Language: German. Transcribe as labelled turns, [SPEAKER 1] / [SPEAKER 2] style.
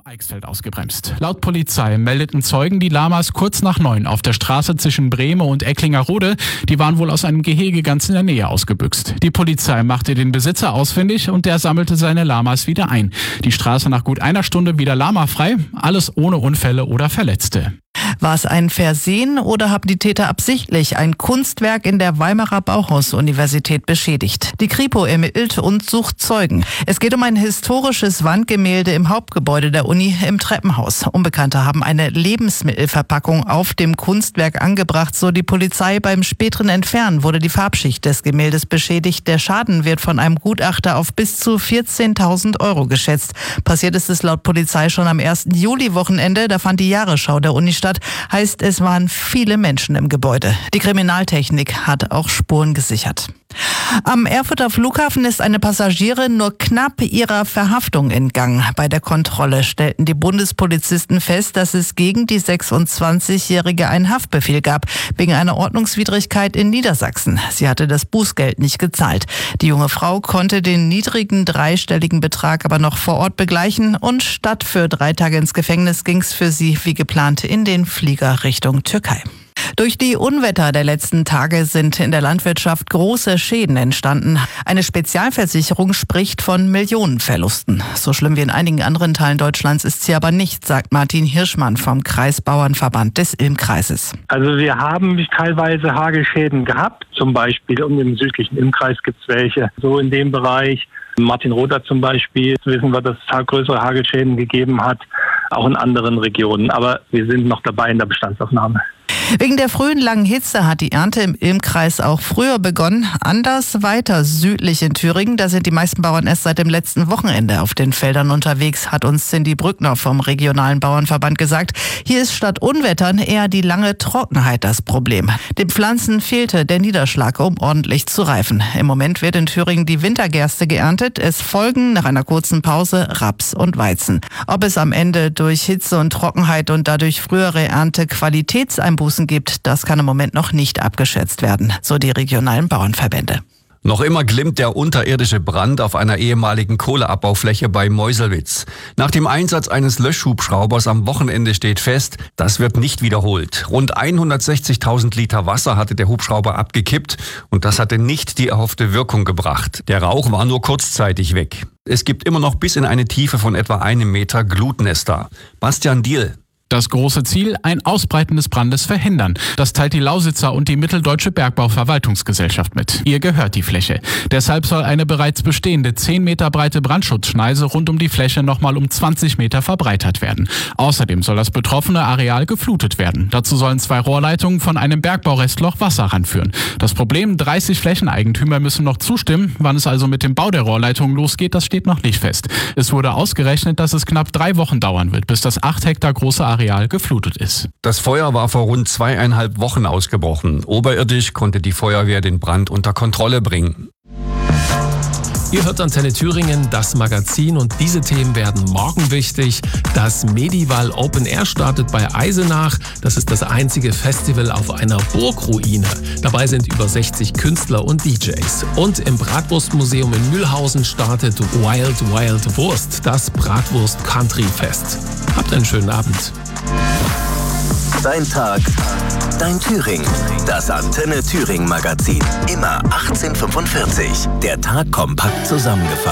[SPEAKER 1] Eichsfeld ausgebremst. Laut Polizei meldeten Zeugen die Lamas kurz nach 9 auf der Straße zwischen Brehme und Ecklingerode. Die waren wohl aus einem Gehege ganz in der Nähe ausgebüxt. Die Polizei machte den Besitzer ausfindig und der sammelte seine Lamas wieder ein. Die Straße nach gut einer Stunde wieder lamafrei, alles ohne Unfälle oder Verletzte.
[SPEAKER 2] War es ein Versehen oder haben die Täter absichtlich ein Kunstwerk in der Weimarer Bauhaus-Universität beschädigt? Die Kripo ermittelt und sucht Zeugen. Es geht um ein historisches Wandgemälde im Hauptgebäude der Uni im Treppenhaus. Unbekannte haben eine Lebensmittelverpackung auf dem Kunstwerk angebracht, so die Polizei. Beim späteren Entfernen wurde die Farbschicht des Gemäldes beschädigt. Der Schaden wird von einem Gutachter auf bis zu 14.000 Euro geschätzt. Passiert ist es laut Polizei schon am 1. Juli-Wochenende. Da fand die Jahresschau der Uni statt. Heißt, es waren viele Menschen im Gebäude. Die Kriminaltechnik hat auch Spuren gesichert. Am Erfurter Flughafen ist eine Passagierin nur knapp ihrer Verhaftung entgangen. Bei der Kontrolle stellten die Bundespolizisten fest, dass es gegen die 26-Jährige einen Haftbefehl gab, wegen einer Ordnungswidrigkeit in Niedersachsen. Sie hatte das Bußgeld nicht gezahlt. Die junge Frau konnte den niedrigen dreistelligen Betrag aber noch vor Ort begleichen und statt für 3 Tage ins Gefängnis ging es für sie wie geplant in den Flieger Richtung Türkei. Durch die Unwetter der letzten Tage sind in der Landwirtschaft große Schäden entstanden. Eine Spezialversicherung spricht von Millionenverlusten. So schlimm wie in einigen anderen Teilen Deutschlands ist sie aber nicht, sagt Martin Hirschmann vom Kreisbauernverband des Ilmkreises.
[SPEAKER 3] Also wir haben teilweise Hagelschäden gehabt, zum Beispiel im südlichen Ilmkreis gibt es welche, so in dem Bereich. Martin Rother zum Beispiel, wissen wir, dass es größere Hagelschäden gegeben hat, auch in anderen Regionen. Aber wir sind noch dabei in der Bestandsaufnahme.
[SPEAKER 2] Wegen der frühen langen Hitze hat die Ernte im Ilmkreis auch früher begonnen. Anders weiter südlich in Thüringen, da sind die meisten Bauern erst seit dem letzten Wochenende auf den Feldern unterwegs, hat uns Cindy Brückner vom regionalen Bauernverband gesagt. Hier ist statt Unwettern eher die lange Trockenheit das Problem. Den Pflanzen fehlte der Niederschlag, um ordentlich zu reifen. Im Moment wird in Thüringen die Wintergerste geerntet. Es folgen nach einer kurzen Pause Raps und Weizen. Ob es am Ende durch Hitze und Trockenheit und dadurch frühere Ernte Qualitätseinbußen gibt, das kann im Moment noch nicht abgeschätzt werden, so die regionalen Bauernverbände.
[SPEAKER 4] Noch immer glimmt der unterirdische Brand auf einer ehemaligen Kohleabbaufläche bei Meuselwitz. Nach dem Einsatz eines Löschhubschraubers am Wochenende steht fest, das wird nicht wiederholt. Rund 160.000 Liter Wasser hatte der Hubschrauber abgekippt und das hatte nicht die erhoffte Wirkung gebracht. Der Rauch war nur kurzzeitig weg. Es gibt immer noch bis in eine Tiefe von etwa 1 Meter Glutnester. Bastian Diehl.
[SPEAKER 1] Das große Ziel, ein Ausbreiten des Brandes verhindern. Das teilt die Lausitzer und die Mitteldeutsche Bergbauverwaltungsgesellschaft mit. Ihr gehört die Fläche. Deshalb soll eine bereits bestehende 10 Meter breite Brandschutzschneise rund um die Fläche nochmal um 20 Meter verbreitert werden. Außerdem soll das betroffene Areal geflutet werden. Dazu sollen 2 Rohrleitungen von einem Bergbaurestloch Wasser ranführen. Das Problem, 30 Flächeneigentümer müssen noch zustimmen. Wann es also mit dem Bau der Rohrleitungen losgeht, das steht noch nicht fest. Es wurde ausgerechnet, dass es knapp 3 Wochen dauern wird, bis das 8 Hektar große Areal geflutet ist.
[SPEAKER 4] Das Feuer war vor rund 2,5 Wochen ausgebrochen. Oberirdisch konnte die Feuerwehr den Brand unter Kontrolle bringen.
[SPEAKER 5] Ihr hört Antenne Thüringen, das Magazin, und diese Themen werden morgen wichtig. Das Medival Open Air startet bei Eisenach. Das ist das einzige Festival auf einer Burgruine. Dabei sind über 60 Künstler und DJs. Und im Bratwurstmuseum in Mühlhausen startet Wild Wild Wurst, das Bratwurst Country Fest. Habt einen schönen Abend.
[SPEAKER 6] Dein Tag, dein Thüringen. Das Antenne Thüringen Magazin. Immer 18:45. Der Tag kompakt zusammengefasst.